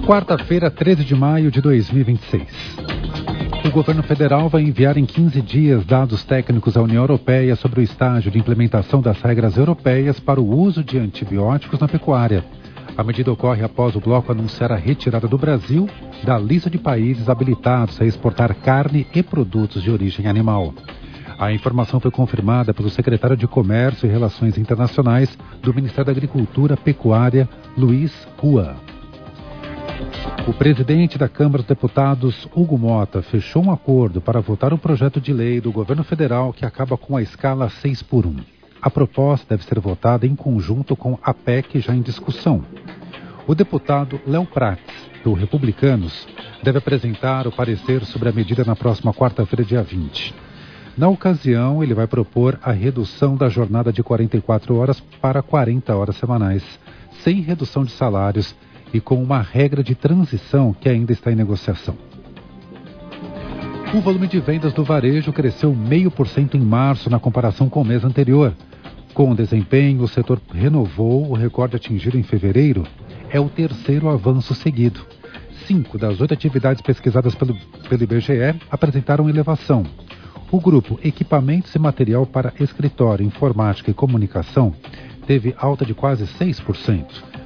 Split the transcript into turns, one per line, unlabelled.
Quarta-feira, 13 de maio de 2026. O governo federal vai enviar em 15 dias dados técnicos à União Europeia sobre o estágio de implementação das regras europeias para o uso de antibióticos na pecuária. A medida ocorre após o bloco anunciar a retirada do Brasil da lista de países habilitados a exportar carne e produtos de origem animal. A informação foi confirmada pelo secretário de Comércio e Relações Internacionais do Ministério da Agricultura, Pecuária, Luiz Rua. O presidente da Câmara dos Deputados, Hugo Mota, fechou um acordo para votar o projeto de lei do governo federal que acaba com a escala 6x1. A proposta deve ser votada em conjunto com a PEC já em discussão. O deputado Léo Prats, do Republicanos, deve apresentar o parecer sobre a medida na próxima quarta-feira, dia 20. Na ocasião, ele vai propor a redução da jornada de 44 horas para 40 horas semanais, sem redução de salários e com uma regra de transição que ainda está em negociação. O volume de vendas do varejo cresceu 0,5% em março na comparação com o mês anterior. Com o desempenho, o setor renovou o recorde atingido em fevereiro. É o terceiro avanço seguido. 5 das 8 atividades pesquisadas pelo IBGE apresentaram elevação. O grupo Equipamentos e Material para Escritório, Informática e Comunicação teve alta de quase 6%.